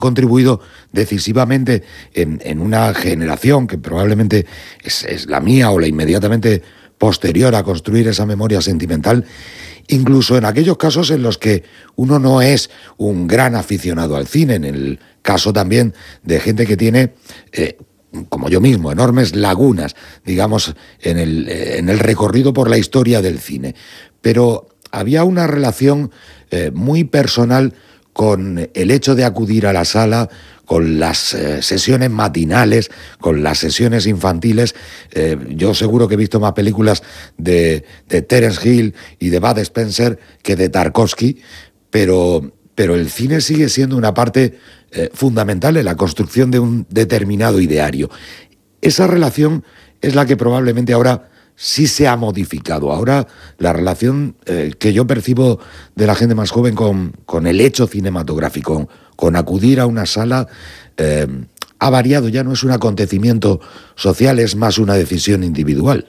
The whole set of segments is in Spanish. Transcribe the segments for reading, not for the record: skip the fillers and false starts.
contribuido decisivamente en una generación que probablemente es la mía o la inmediatamente posterior a construir esa memoria sentimental, incluso en aquellos casos en los que uno no es un gran aficionado al cine, en el caso también de gente que tiene, como yo mismo, enormes lagunas, digamos, en el recorrido por la historia del cine. Pero había una relación muy personal con el hecho de acudir a la sala, con las sesiones matinales, con las sesiones infantiles. Yo seguro que he visto más películas de Terence Hill y de Bud Spencer que de Tarkovsky, pero el cine sigue siendo una parte fundamental en la construcción de un determinado ideario. Esa relación es la que probablemente ahora sí se ha modificado. Ahora la relación que yo percibo de la gente más joven con el hecho cinematográfico, con acudir a una sala, ha variado. Ya no es un acontecimiento social, es más una decisión individual.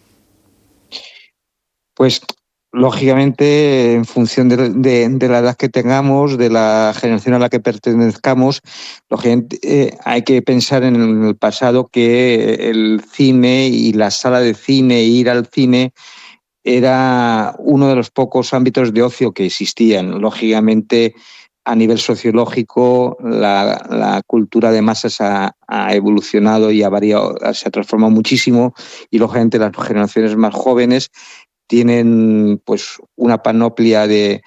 Pues lógicamente, en función de la edad que tengamos, de la generación a la que pertenezcamos, lógicamente, hay que pensar en el pasado, que el cine y la sala de cine, ir al cine, era uno de los pocos ámbitos de ocio que existían. Lógicamente, a nivel sociológico, la cultura de masas ha evolucionado y ha variado, se ha transformado muchísimo, y lógicamente las generaciones más jóvenes tienen pues una panoplia de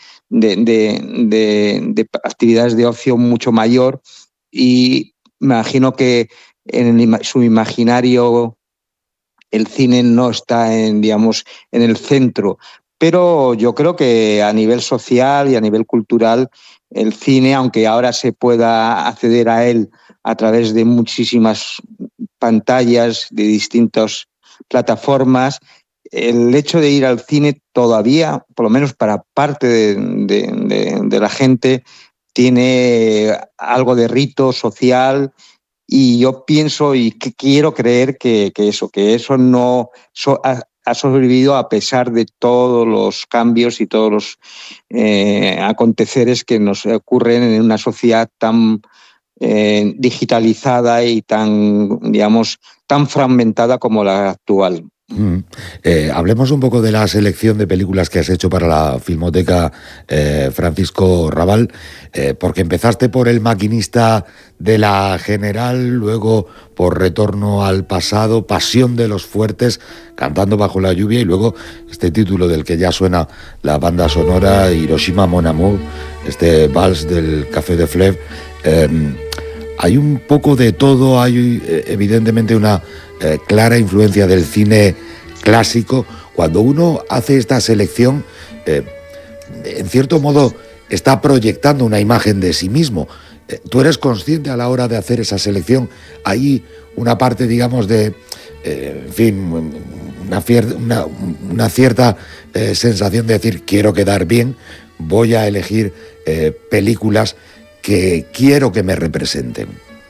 actividades de ocio mucho mayor, y me imagino que en su imaginario el cine no está digamos, en el centro. Pero yo creo que a nivel social y a nivel cultural, el cine, aunque ahora se pueda acceder a él a través de muchísimas pantallas, de distintas plataformas, el hecho de ir al cine todavía, por lo menos para parte de la gente, tiene algo de rito social, y yo pienso y quiero creer que eso no ha sobrevivido a pesar de todos los cambios y todos los aconteceres que nos ocurren en una sociedad tan digitalizada y tan, digamos, tan fragmentada como la actual. Hablemos un poco de la selección de películas que has hecho para la Filmoteca, Francisco Rabal, porque empezaste por El maquinista de la General, luego por Retorno al pasado, Pasión de los fuertes, Cantando bajo la lluvia, y luego este título del que ya suena la banda sonora, Hiroshima Mon Amour, este vals del Café de Fleuve. Hay un poco de todo, hay evidentemente una clara influencia del cine clásico. Cuando uno hace esta selección, en cierto modo está proyectando una imagen de sí mismo. ¿Tú eres consciente a la hora de hacer esa selección? Hay una parte, digamos, de, en fin, una cierta sensación de decir, quiero quedar bien, voy a elegir películas que quiero que me representen.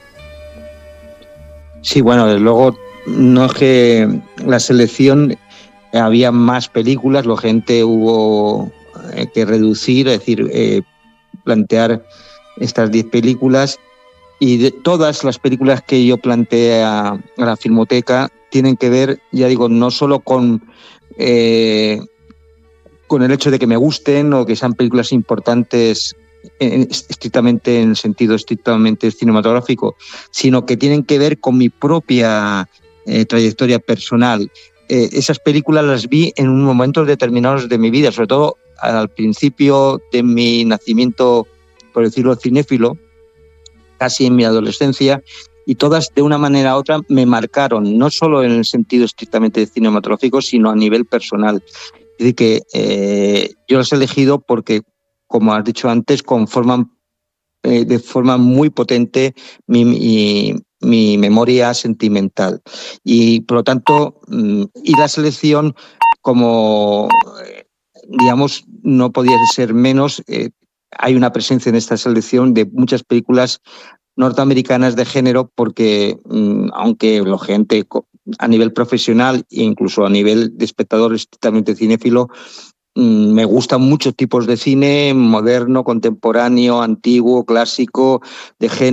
Sí, bueno, desde luego no es que la selección, había más películas, lo gente hubo que reducir, es decir, plantear estas 10 películas, y de todas las películas que yo planteé a la Filmoteca tienen que ver, ya digo, no solo con el hecho de que me gusten o que sean películas importantes estrictamente en el sentido estrictamente cinematográfico, sino que tienen que ver con mi propia trayectoria personal. Esas películas las vi en momentos determinados de mi vida, sobre todo al principio de mi nacimiento, por decirlo, cinéfilo, casi en mi adolescencia, y todas de una manera u otra me marcaron, no solo en el sentido estrictamente cinematográfico, sino a nivel personal. Es decir, que yo las he elegido porque, como has dicho antes, conforman de forma muy potente mi memoria sentimental. Y por lo tanto, y la selección, como digamos, no podía ser menos, hay una presencia en esta selección de muchas películas norteamericanas de género, porque aunque la gente a nivel profesional e incluso a nivel de espectador estrictamente cinéfilo, Me gustan muchos tipos de cine, moderno, contemporáneo, antiguo, clásico, de género.